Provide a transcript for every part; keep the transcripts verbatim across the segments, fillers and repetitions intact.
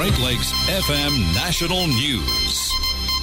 Great Lakes F M National News.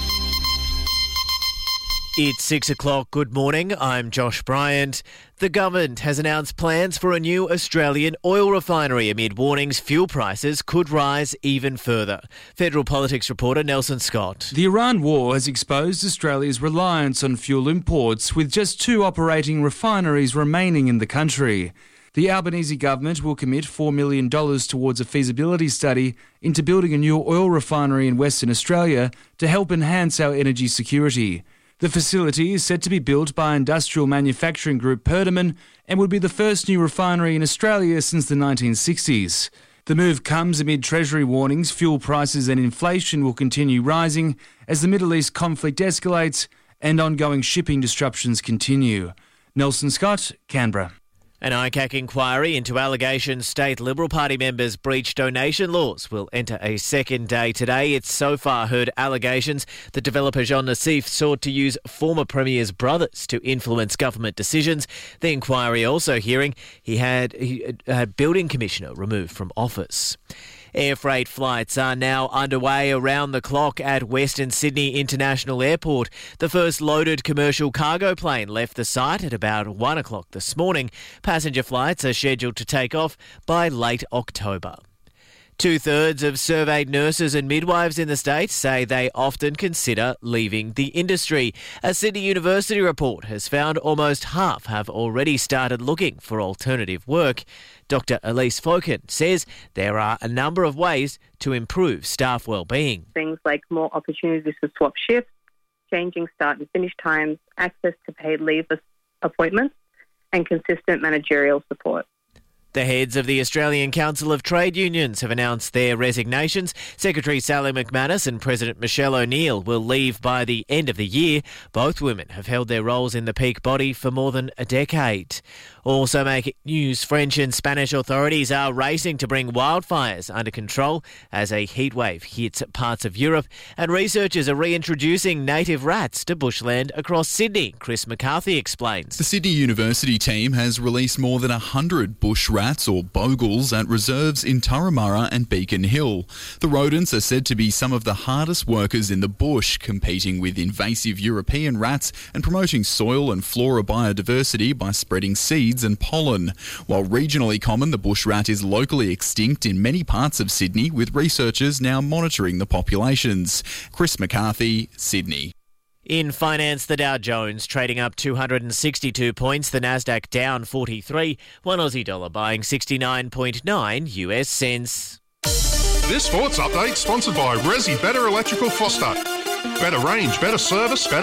It's six o'clock. Good morning. I'm Josh Bryant. The government has announced plans for a new Australian oil refinery amid warnings fuel prices could rise even further. Federal politics reporter Nelson Scott. The Iran war has exposed Australia's reliance on fuel imports, with just two operating refineries remaining in the country. The Albanese government will commit four million dollars towards a feasibility study into building a new oil refinery in Western Australia to help enhance our energy security. The facility is set to be built by industrial manufacturing group Perdaman and would be the first new refinery in Australia since the nineteen sixties. The move comes amid Treasury warnings fuel prices and inflation will continue rising as the Middle East conflict escalates and ongoing shipping disruptions continue. Nelson Scott, Canberra. An I C A C inquiry into allegations state Liberal Party members breached donation laws will enter a second day today. It's so far heard allegations that developer Jean Nassif sought to use former Premier's brothers to influence government decisions. The inquiry also hearing he had a building commissioner removed from office. Air freight flights are now underway around the clock at Western Sydney International Airport. The first loaded commercial cargo plane left the site at about one o'clock this morning. Passenger flights are scheduled to take off by late October. Two-thirds of surveyed nurses and midwives in the state say they often consider leaving the industry. A Sydney University report has found almost half have already started looking for alternative work. Doctor Elise Foken says there are a number of ways to improve staff wellbeing. Things like more opportunities to swap shifts, changing start and finish times, access to paid leave appointments, and consistent managerial support. The heads of the Australian Council of Trade Unions have announced their resignations. Secretary Sally McManus and President Michelle O'Neill will leave by the end of the year. Both women have held their roles in the peak body for more than a decade. Also making news, French and Spanish authorities are racing to bring wildfires under control as a heatwave hits parts of Europe, and researchers are reintroducing native rats to bushland across Sydney. Chris McCarthy explains. The Sydney University team has released more than one hundred bush rats or bogles at reserves in Turramurra and Beacon Hill. The rodents are said to be some of the hardest workers in the bush, competing with invasive European rats and promoting soil and flora biodiversity by spreading seeds and pollen. While regionally common, the bush rat is locally extinct in many parts of Sydney, with researchers now monitoring the populations. Chris McCarthy, Sydney. In finance, the Dow Jones trading up two hundred sixty-two points, the Nasdaq down forty-three, one Aussie dollar buying sixty-nine point nine U S cents. This sports update sponsored by Resi Better Electrical Foster. Better range, better service, better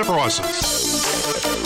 prices.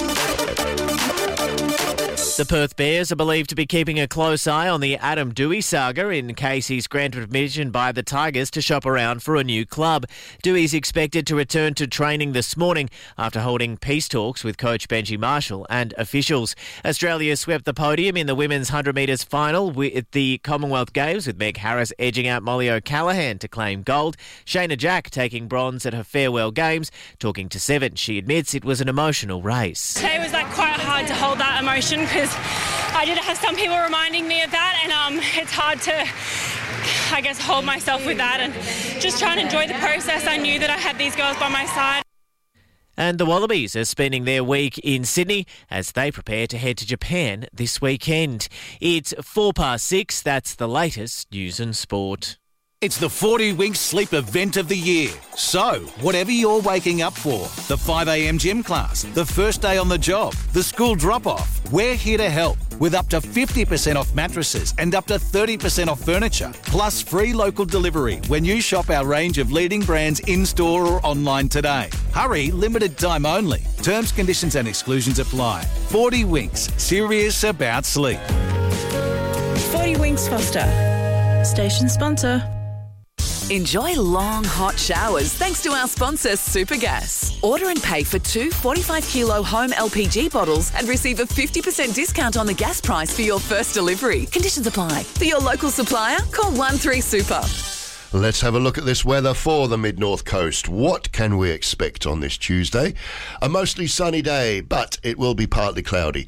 The Perth Bears are believed to be keeping a close eye on the Adam Doueihi saga in case he's granted permission by the Tigers to shop around for a new club. Doueihi's expected to return to training this morning after holding peace talks with coach Benji Marshall and officials. Australia swept the podium in the women's one hundred metres final with the Commonwealth Games, with Meg Harris edging out Molly O'Callaghan to claim gold. Shayna Jack taking bronze at her farewell games. Talking to Seven, she admits it was an emotional race. Today was like quite hard to hold that emotion because I did have some people reminding me of that, and um, it's hard to, I guess, hold myself with that and just try and enjoy the process. I knew that I had these girls by my side. And the Wallabies are spending their week in Sydney as they prepare to head to Japan this weekend. It's four past six. That's the latest news and sport. It's the forty Winks Sleep event of the year. So, whatever you're waking up for, the five a.m. gym class, the first day on the job, the school drop-off, we're here to help with up to fifty percent off mattresses and up to thirty percent off furniture, plus free local delivery when you shop our range of leading brands in-store or online today. Hurry, limited time only. Terms, conditions and exclusions apply. forty Winks, serious about sleep. forty Winks Foster, station sponsor. Enjoy long, hot showers thanks to our sponsor, Supergas. Order and pay for two forty-five kilo home L P G bottles and receive a fifty percent discount on the gas price for your first delivery. Conditions apply. For your local supplier, call one three super. Let's have a look at this weather for the mid-north coast. What can we expect on this Tuesday? A mostly sunny day, but it will be partly cloudy.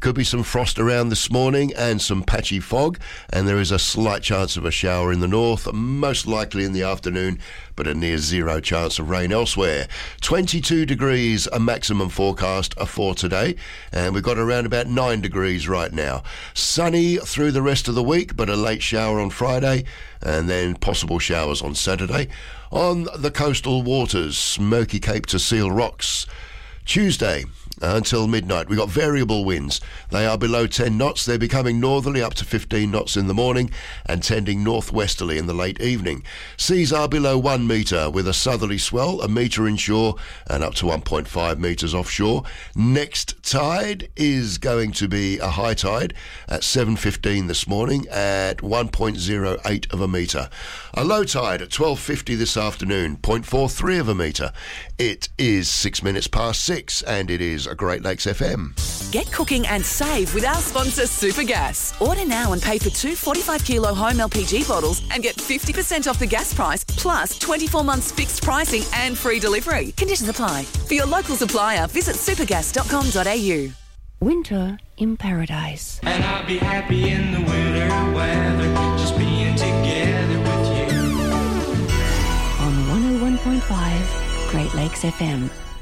Could be some frost around this morning and some patchy fog, and there is a slight chance of a shower in the north, most likely in the afternoon, but a near zero chance of rain elsewhere. twenty-two degrees a maximum forecast for today, and we've got around about nine degrees right now. Sunny through the rest of the week, but a late shower on Friday, and then possible showers on Saturday. On the coastal waters, Smoky Cape to Seal Rocks, Tuesday uh, until midnight, we've got variable winds. They are below ten knots. They're becoming northerly up to fifteen knots in the morning and tending northwesterly in the late evening. Seas are below one metre with a southerly swell, a metre inshore and up to one point five metres offshore. Next tide is going to be a high tide at seven fifteen this morning at one point zero eight of a metre. A low tide at twelve fifty this afternoon, zero point four three of a metre. It is six minutes past six and it is a Great Lakes F M. Get cooking and save with our sponsor Supergas. Order now and pay for two forty-five kilo home L P G bottles and get fifty percent off the gas price plus twenty-four months fixed pricing and free delivery. Conditions apply. For your local supplier, visit supergas dot com dot a u. Winter in paradise. And I'll be happy in the winter weather, just being together with you. On one oh one point five Great Lakes F M.